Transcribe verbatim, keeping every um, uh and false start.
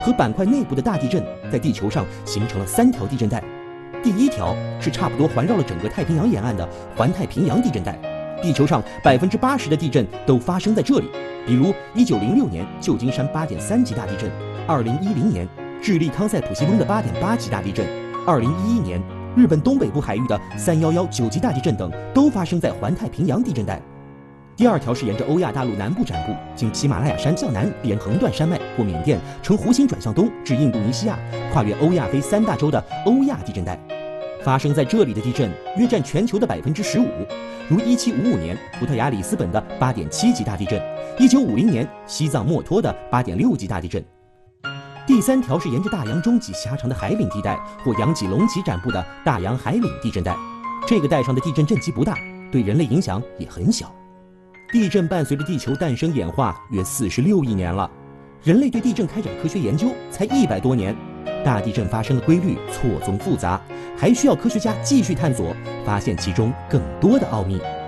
和板块内部的大地震在地球上形成了三条地震带。第一条是差不多环绕了整个太平洋沿岸的环太平洋地震带，地球上百分之八十的地震都发生在这里。比如一九零六年旧金山八点三级大地震，二零一零年智利康塞普西翁的八点八级大地震，二零一一年日本东北部海域的三一一九级大地震等都发生在环太平洋地震带。第二条是沿着欧亚大陆南部展布，经喜马拉雅山向南，沿横断山脉过缅甸，呈弧形转向东至印度尼西亚，跨越欧亚非三大洲的欧亚地震带。发生在这里的地震约占全球的百分之十五，如一七五五年葡萄牙里斯本的八点七级大地震，一九五零年西藏墨脱的八点六级大地震。第三条是沿着大洋中极狭长的海岭地带或洋脊隆起展布的大洋海岭地震带，这个带上的地震震级不大，对人类影响也很小。地震伴随着地球诞生演化约四十六亿年了，人类对地震开展科学研究才一百多年，大地震发生的规律错综复杂，还需要科学家继续探索，发现其中更多的奥秘。